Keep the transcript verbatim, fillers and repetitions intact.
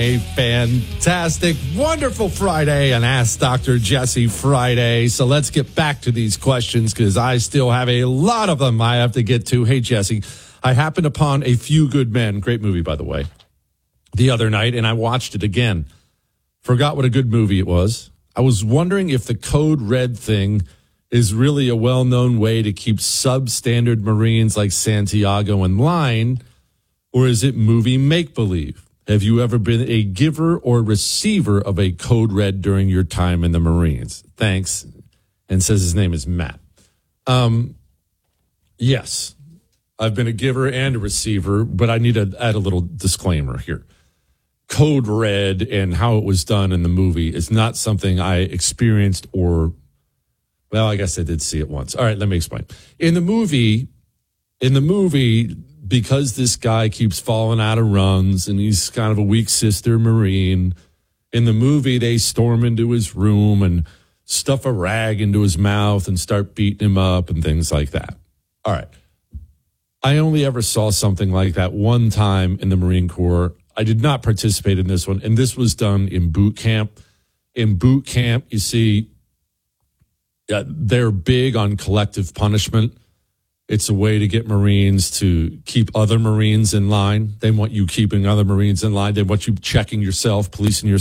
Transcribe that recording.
A fantastic, wonderful Friday and Ask Doctor Jesse Friday. So let's get back to these questions because I still have a lot of them I have to get to. Hey, Jesse, I happened upon A Few Good Men, great movie, by the way, the other night, and I watched it again. Forgot what a good movie it was. I was wondering if the Code Red thing is really a well-known way to keep substandard Marines like Santiago in line, or is it movie make-believe? Have you ever been a giver or receiver of a Code Red during your time in the Marines? Thanks. And says his name is Matt. Um, yes, I've been a giver and a receiver, but I need to add a little disclaimer here. Code Red and how it was done in the movie is not something I experienced or, well, I guess I did see it once. All right, let me explain. In the movie, in the movie, because this guy keeps falling out of runs and he's kind of a weak sister Marine, in the movie they storm into his room and stuff a rag into his mouth and start beating him up and things like that. All right. I only ever saw something like that one time in the Marine Corps. I did not participate in this one, and this was done in boot camp. In boot camp, you see, uh, they're big on collective punishment. It's a way to get Marines to keep other Marines in line. They want you keeping other Marines in line. They want you checking yourself, policing yourself.